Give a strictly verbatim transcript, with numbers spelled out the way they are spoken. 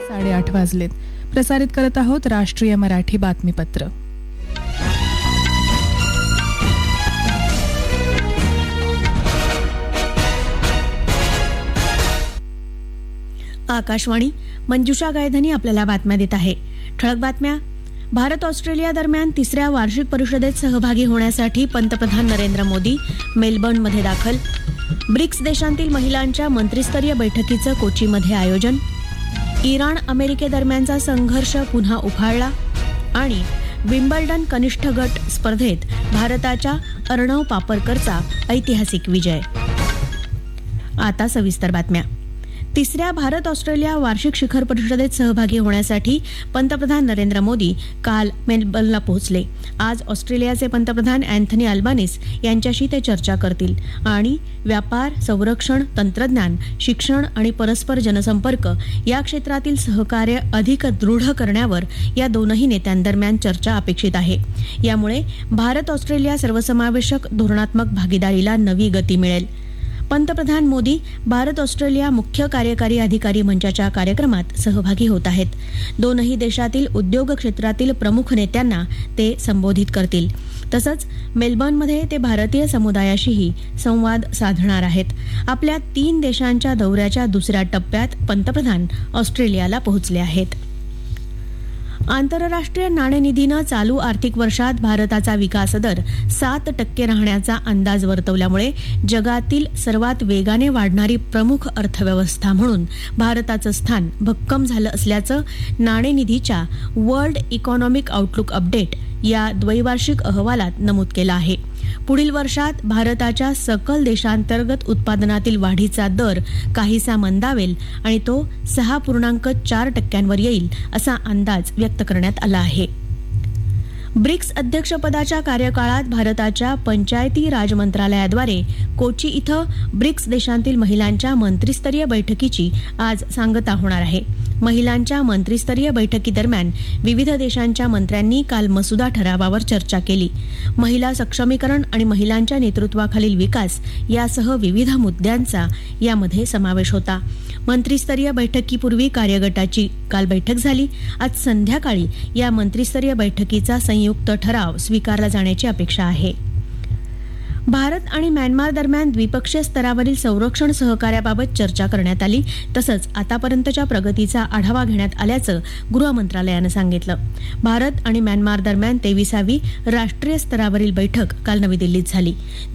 साडेआठ वाजलेत. प्रसारित करत आहोत राष्ट्रीय मराठी बातमीपत्र. आकाशवाणी. मंजुषा गायधनी आपल्याला बातम्या देत आहे. ठळक बातम्या. भारत ऑस्ट्रेलिया दरम्यान तिसऱ्या वार्षिक परिषदेत सहभागी होण्यासाठी पंतप्रधान नरेंद्र मोदी मेलबर्नमध्ये दाखल. ब्रिक्स देशांतील महिलांच्या मंत्रिस्तरीय बैठकीचं कोचीमध्ये आयोजन. इराण अमेरिकेदरम्यानचा संघर्ष पुन्हा उफाळला. आणि विम्बल्डन कनिष्ठ गट स्पर्धेत भारताच्या अर्णव पापरकरचा ऐतिहासिक विजय. आता सविस्तर बातम्या. तिसऱ्या भारत ऑस्ट्रेलिया वार्षिक शिखर परिषदेत सहभागी होण्यासाठी पंतप्रधान नरेंद्र मोदी काल मेलबर्नला पोहोचले. आज ऑस्ट्रेलियाचे पंतप्रधान अँथनी अल्बानीस यांच्याशी ते चर्चा करतील आणि व्यापार, संरक्षण, तंत्रज्ञान, शिक्षण आणि परस्पर जनसंपर्क या क्षेत्रातील सहकार्य अधिक दृढ करण्यावर या दोनही नेत्यांदरम्यान चर्चा अपेक्षित आहे. यामुळे भारत ऑस्ट्रेलिया सर्वसमावेशक धोरणात्मक भागीदारीला नवी गती मिळेल. पंतप्रधान मोदी भारत ऑस्ट्रेलिया मुख्य कार्यकारी अधिकारी मंचाच्या कार्यक्रमात सहभागी होत आहेत. दोनही देशातील उद्योग क्षेत्रातील प्रमुख नेत्यांना ते संबोधित करतील. तसंच मेलबर्नमध्ये ते भारतीय समुदायाशीही संवाद साधणार आहेत. आपल्या तीन देशांच्या दौऱ्याच्या दुसऱ्या टप्प्यात पंतप्रधान ऑस्ट्रेलियाला पोहोचले आहेत. आंतरराष्ट्रीय नाणेनिधीनं चालू आर्थिक वर्षात भारताचा विकास दर सात टक्के राहण्याचा अंदाज वर्तवल्यामुळे जगातील सर्वात वेगाने वाढणारी प्रमुख अर्थव्यवस्था म्हणून भारताचं स्थान भक्कम झालं असल्याचं नाणेनिधीच्या वर्ल्ड इकॉनॉमिक आउटलुक अपडेट या द्वैवार्षिक अहवालात नमूद केलं आहे. पुढील वर्षात भारताच्या सकल देशांतर्गत उत्पादनातील वाढीचा दर काहीसा मंदावेल आणि तो सहा पूर्णांक चार टक्क्यांवर येईल असा अंदाज व्यक्त करण्यात आला आहे. ब्रिक्स अध्यक्षपदाच्या कार्यकाळात भारताच्या पंचायती राज मंत्रालयाद्वारे कोची इथं ब्रिक्स देशांतील महिलांच्या मंत्रिस्तरीय बैठकीची आज सांगता होणार आहे. महिलांच्या मंत्रिस्तरीय बैठकीदरम्यान विविध देशांच्या मंत्र्यांनी काल मसुदा ठरावावर चर्चा केली. महिला सक्षमीकरण आणि महिलांच्या नेतृत्वाखालील विकास यासह विविध मुद्द्यांचा यामध्ये समावेश होता. मंत्रिस्तरीय बैठकीपूर्वी कार्यगटाची काल बैठक झाली. आज संध्याकाळी या मंत्रिस्तरीय बैठकीचा संयुक्त ठराव स्वीकारला जाण्याची अपेक्षा आहे. भारत आणि म्यानमार दरम्यान द्विपक्षीय स्तरावरील संरक्षण सहकार्याबाबत चर्चा करण्यात आली. तसंच आतापर्यंतच्या प्रगतीचा आढावा घेण्यात आल्याचं गृह मंत्रालयानं सांगितलं. भारत आणि म्यानमार दरम्यान तेविसावी राष्ट्रीय स्तरावरील बैठक काल नवी दिल्लीत झाली.